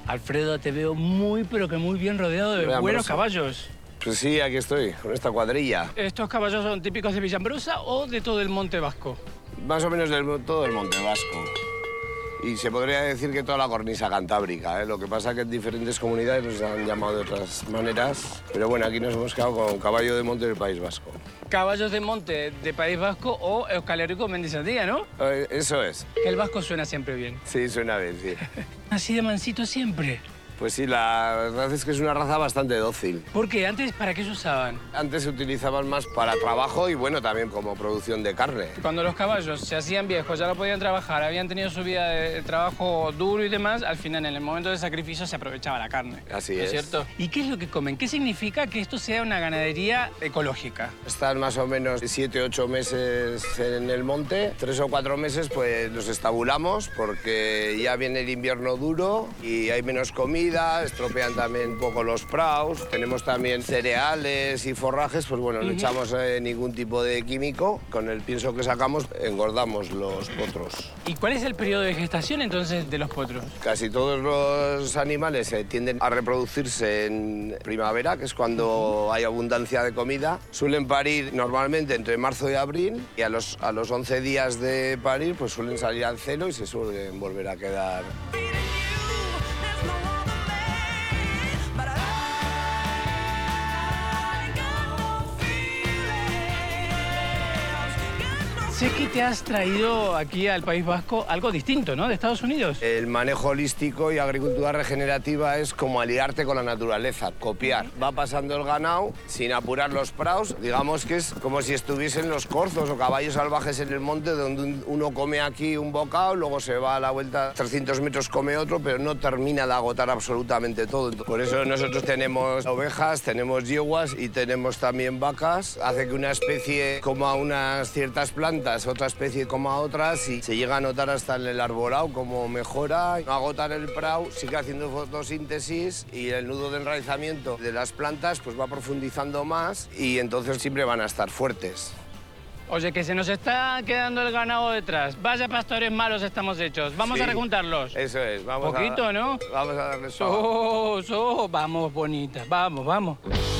Alfredo, te veo muy, pero que muy bien rodeado de Villambrosa. buenos caballos. Pues sí, aquí estoy, con esta cuadrilla. ¿Estos caballos son típicos de Villambrosa o de todo el Monte Vasco? Más o menos todo el Monte Vasco. Y se podría decir que toda la cornisa cantábrica, ¿eh? Lo que pasa es que en diferentes comunidades nos han llamado de otras maneras. Pero bueno, aquí nos hemos quedado con caballo de monte del País Vasco. Caballos de monte de País Vasco o Euskal Herriko Mendizaldea, ¿no? Eso es. Que el vasco suena siempre bien. Sí, suena bien, sí. Así de mansito siempre. Pues sí, la verdad es que es una raza bastante dócil. ¿Por qué? ¿Antes para qué se usaban? Antes se utilizaban más para trabajo y bueno, también como producción de carne. Cuando los caballos se hacían viejos, ya no podían trabajar, habían tenido su vida de trabajo duro y demás, al final, en el momento de sacrificio, se aprovechaba la carne. Así ¿No es. cierto? ¿Y qué es lo que comen? ¿Qué significa que esto sea una ganadería ecológica? Están más o menos 7, 8 meses en el monte. 3 o 4 meses pues los estabulamos porque ya viene el invierno duro y hay menos comida, estropean también un poco los praus. Tenemos también cereales y forrajes, pues bueno, no echamos ningún tipo de químico. Con el pienso que sacamos engordamos los potros. ¿Y cuál es el periodo de gestación entonces de los potros? Casi todos los animales tienden a reproducirse en primavera, que es cuando hay abundancia de comida. Suelen parir normalmente entre marzo y abril y a los 11 días de parir pues suelen salir al celo y se suelen volver a quedar. Sé que te has traído aquí al País Vasco algo distinto, ¿no? De Estados Unidos. El manejo holístico y agricultura regenerativa es como aliarte con la naturaleza, copiar. Va pasando el ganado sin apurar los praus. Digamos que es como si estuviesen los corzos o caballos salvajes en el monte donde uno come aquí un bocado, luego se va a la vuelta 300 metros come otro, pero no termina de agotar absolutamente todo. Por eso nosotros tenemos ovejas, tenemos yeguas y tenemos también vacas. Hace que una especie coma unas ciertas plantas, otra especie coma otras y se llega a notar hasta en el arbolado como mejora. No agotar el prau, sigue haciendo fotosíntesis y el nudo de enraizamiento de las plantas pues va profundizando más y entonces siempre van a estar fuertes. Oye, que se nos está quedando el ganado detrás. Vaya pastores malos estamos hechos. Vamos Sí, a recuntarlos. Eso es, vamos Poquito, ¿no? Vamos a darle suave. Vamos, bonitas. Vamos, vamos.